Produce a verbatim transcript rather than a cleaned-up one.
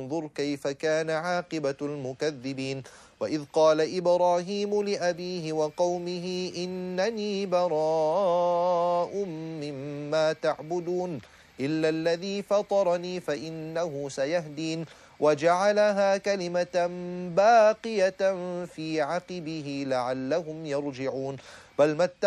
فانظر كيف كان عاقبة المكذبين. وإذ قال إبراهيم لأبيه وقومه إنني براء مما تعبدون إلا الذي فطرني فإنه سيهدين وجعلها كلمة باقية في عقبه لعلهم يرجعون بل متعوا